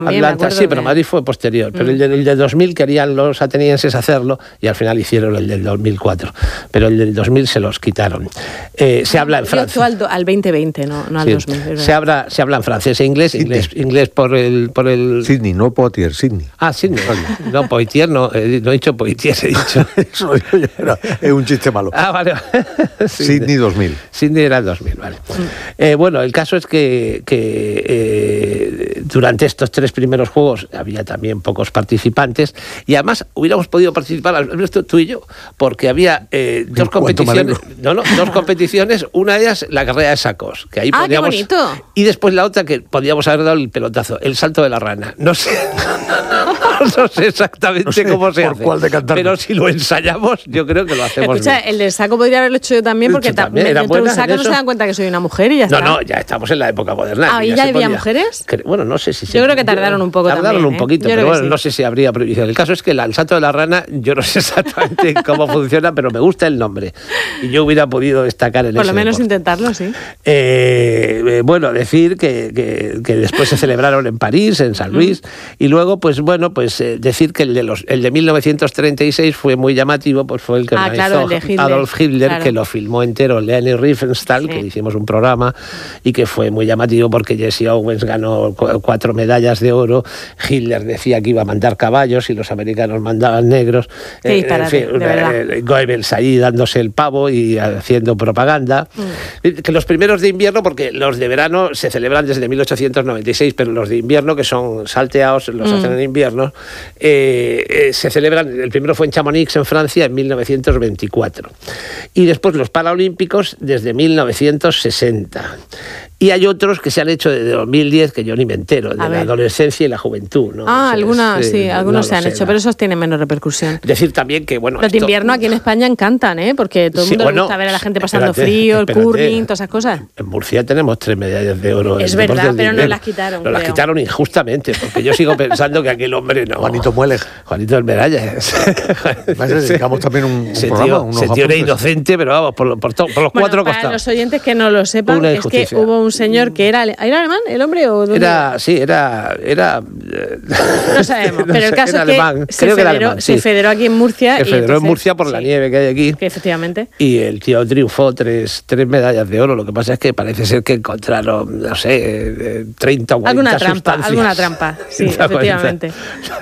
Atlanta, sí, pero Madrid fue posterior. Pero el de 2000 querían los atenienses hacerlo y al final hicieron el del 2004. Pero el del 2000 se los quitaron. Se habla en francés. Al 2020, no al 2000. Se habla en francés e inglés. Inglés por el... Sydney, no Poitiers, Sydney. Ah, Sydney. No, Poitiers no he dicho Poitiers, he dicho. Eso lo digo yo, es un chiste malo. Ah, vale. Sydney 2000. Sydney era el 2000, vale. Bueno, el caso es que durante estos 3 primeros juegos había también pocos participantes y además hubiéramos podido participar, Alberto, tú y yo, porque había 2 competiciones. Dos competiciones, una de ellas la carrera de sacos, que ahí podíamos, qué bonito. Y después la otra que podíamos haber dado el pelotazo, el salto de la rana. No sé. No sé exactamente cómo se hace, pero si lo ensayamos, yo creo que lo hacemos. Escucha, bien. El del saco podría haberlo hecho yo también, porque dentro de un saco no se dan cuenta que soy una mujer y ya está. No, ya estamos en la época moderna. ¿Y ya había mujeres? Bueno, no sé si... Yo creo que tardaron un poco también. Tardaron un poquito, pero bueno, no sé si habría prohibición. El caso es que el salto de la rana, yo no sé exactamente cómo funciona, pero me gusta el nombre. Y yo hubiera podido destacar en ese Por lo menos deporte. intentarlo, sí. Bueno, decir que después se celebraron en París, en San Luis, y luego, pues bueno, decir que el de 1936 fue muy llamativo, pues fue el que organizó Adolf Hitler, que lo filmó entero Leni Riefenstahl, que hicimos un programa, y que fue muy llamativo porque Jesse Owens ganó 4 medallas de oro, Hitler decía que iba a mandar caballos y los americanos mandaban negros, Goebbels ahí dándose el pavo y haciendo propaganda, que los primeros de invierno, porque los de verano se celebran desde 1896, pero los de invierno, que son salteados, los hacen en invierno, se celebran, el primero fue en Chamonix, en Francia, en 1924. Y después los Paralímpicos desde 1960. Y hay otros que se han hecho desde 2010 que yo ni me entero, de la adolescencia y la juventud, ¿no? Algunos se han hecho, pero esos tienen menos repercusión. Decir también que, bueno... Los de invierno aquí en España encantan, porque todo el mundo le gusta ver a la gente pasando frío, el curling, todas esas cosas. En Murcia tenemos 3 medallas de oro. Es verdad, pero nos las quitaron. Nos las quitaron injustamente, porque yo sigo pensando que aquel hombre no... Juanito Mueleg. Juanito del Medalla. Dedicamos también un programa. Ese tío era inocente, pero vamos, por los 4 costados. Para los oyentes que no lo sepan, es que hubo un señor que era alemán, el hombre, o dónde era. No sabemos, pero el caso es que se federó aquí en Murcia. Se federó en Murcia por la nieve que hay aquí. Que efectivamente. Y el tío triunfó 3 medallas de oro. Lo que pasa es que parece ser que encontraron, no sé, 30 o 40 sustancias. Alguna trampa, sí, efectivamente.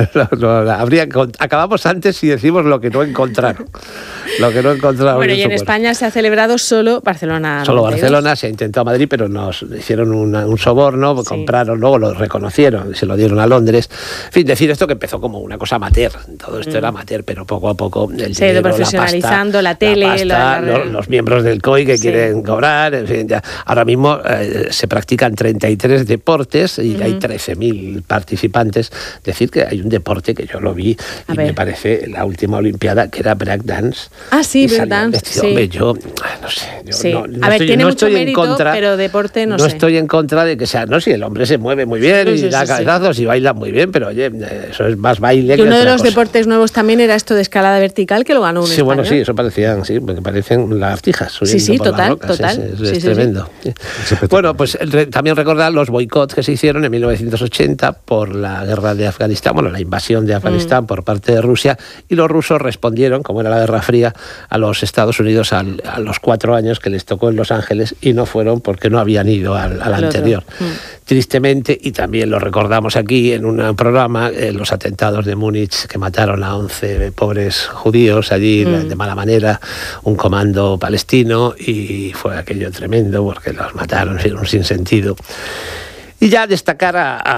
Acabamos antes si decimos lo que no encontraron. Bueno, y en España se ha celebrado solo Barcelona. Solo Barcelona, se ha intentado Madrid, pero nos hicieron un soborno, compraron, luego lo reconocieron, se lo dieron a Londres. En fin, decir esto que empezó como una cosa amateur, todo esto era amateur, pero poco a poco se ha ido profesionalizando, la tele, los miembros del COI que quieren cobrar, en fin, ya. Ahora mismo se practican 33 deportes y hay 13.000 participantes. Decir que hay un deporte que yo lo vi y me parece la última Olimpiada, que era breakdance. Ah, sí, breakdance. Hombre, yo no sé. Tiene mucho mérito, pero deporte no sé. No estoy en contra de que sea, no, si el hombre se mueve muy bien y da cabezazos y baila muy bien, pero oye, eso es más baile que uno de los cosa. Deportes nuevos también era esto de escalada vertical, que lo ganó un español. Bueno, sí, eso parecían, porque parecen lagartijas. Total. Es tremendo. Sí. Bueno, pues también recordar los boicots que se hicieron en 1980 por la guerra de Afganistán, la invasión de Afganistán por parte de Rusia, y los rusos respondieron, como era la Guerra Fría, a los Estados Unidos a los 4 años que les tocó en Los Ángeles, y no fueron porque no habían ido al anterior. Tristemente, y también lo recordamos aquí en un programa, los atentados de Múnich que mataron a 11 pobres judíos allí de mala manera, un comando palestino, y fue aquello tremendo porque los mataron sin un sinsentido. Y ya destacar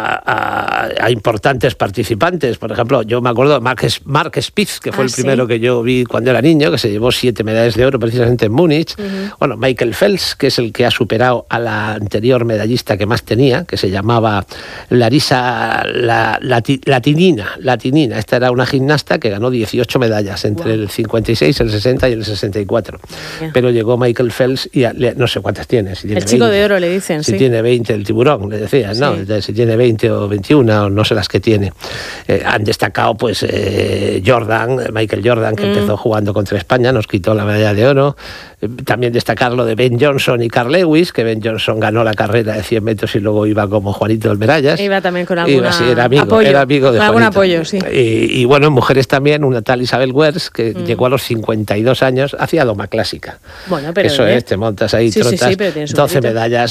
a importantes participantes. Por ejemplo, yo me acuerdo de Mark Spitz, que fue el primero que yo vi cuando era niño, que se llevó 7 medallas de oro precisamente en Múnich. Bueno, Michael Phelps, que es el que ha superado a la anterior medallista que más tenía, que se llamaba Larisa Latinina. Esta era una gimnasta que ganó 18 medallas entre el 56, el 60 y el 64. Pero llegó Michael Phelps y no sé cuántas tiene. Si tiene el chico 20, de oro le dicen, si tiene 20, el tiburón, le decía. decías, ¿no? Si tiene 20 o 21, o no sé las que tiene. Han destacado, pues, Michael Jordan, que empezó jugando contra España, nos quitó la medalla de oro. También destacar lo de Ben Johnson y Carl Lewis, que Ben Johnson ganó la carrera de 100 metros y luego iba como Juanito del Merallas. Iba también con algún apoyo. Era amigo de Juanito. Algún apoyo, sí. Y bueno, en mujeres también, una tal Isabel Wers, que llegó a los 52 años, hacía doma clásica. Bueno, pero eso es, te montas ahí, trotas, 12 medallas.